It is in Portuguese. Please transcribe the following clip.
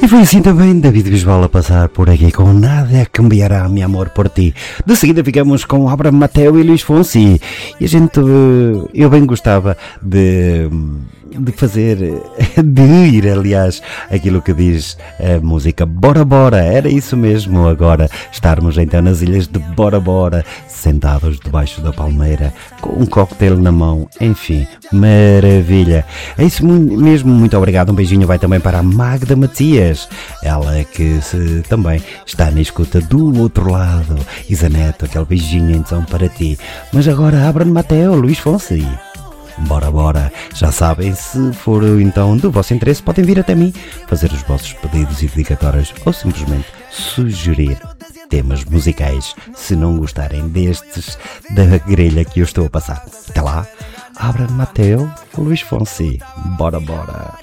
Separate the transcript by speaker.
Speaker 1: E foi assim também David Bisbal a passar por aqui com Nada Cambiará Meu Amor por Ti. De seguida ficamos com Abraham Mateo e Luís Fonsi. E a gente, eu bem gostava de fazer, de ir, aliás, aquilo que diz a música Bora Bora. Era isso mesmo agora, estarmos então nas ilhas de Bora Bora, sentados debaixo da palmeira, com um cocktail na mão, enfim, maravilha. É isso mesmo, muito obrigado. Um beijinho vai também para a Magda Matias, ela que também está na escuta do outro lado. Isa Neto, aquele beijinho então para ti. Mas agora Abraham Mateo, Luís Fonsi. Bora, bora. Já sabem, se for então do vosso interesse, podem vir até mim fazer os vossos pedidos e dedicatórias ou simplesmente sugerir temas musicais, se não gostarem destes da grelha que eu estou a passar. Até lá, Abraham Mateo, Luís Fonsi. Bora, bora.